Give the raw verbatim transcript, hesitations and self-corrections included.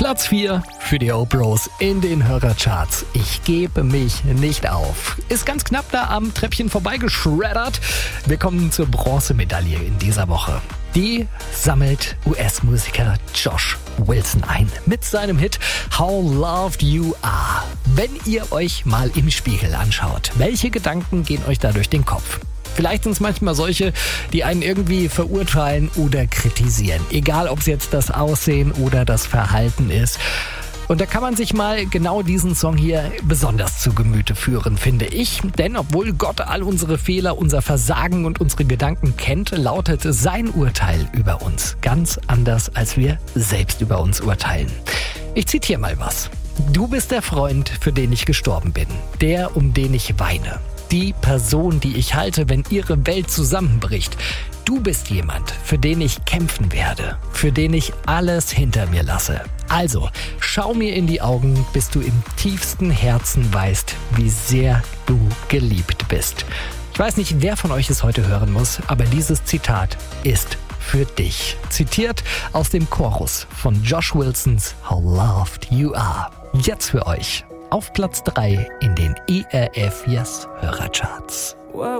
Platz vier für die Oprahs in den Hörercharts. Ich gebe mich nicht auf. Ist ganz knapp da am Treppchen vorbeigeschreddert. Wir kommen zur Bronzemedaille in dieser Woche. Die sammelt U S-Musiker Josh Wilson ein mit seinem Hit How Loved You Are. Wenn ihr euch mal im Spiegel anschaut, welche Gedanken gehen euch da durch den Kopf? Vielleicht sind es manchmal solche, die einen irgendwie verurteilen oder kritisieren. Egal, ob es jetzt das Aussehen oder das Verhalten ist. Und da kann man sich mal genau diesen Song hier besonders zu Gemüte führen, finde ich. Denn obwohl Gott all unsere Fehler, unser Versagen und unsere Gedanken kennt, lautet sein Urteil über uns ganz anders, als wir selbst über uns urteilen. Ich zitiere mal was. Du bist der Freund, für den ich gestorben bin. Der, um den ich weine. Die Person, die ich halte, wenn ihre Welt zusammenbricht. Du bist jemand, für den ich kämpfen werde, für den ich alles hinter mir lasse. Also, schau mir in die Augen, bis du im tiefsten Herzen weißt, wie sehr du geliebt bist. Ich weiß nicht, wer von euch es heute hören muss, aber dieses Zitat ist für dich. Zitiert aus dem Chorus von Josh Wilsons How Loved You Are. Jetzt für euch auf Platz drei in den E R F Yes Hörercharts.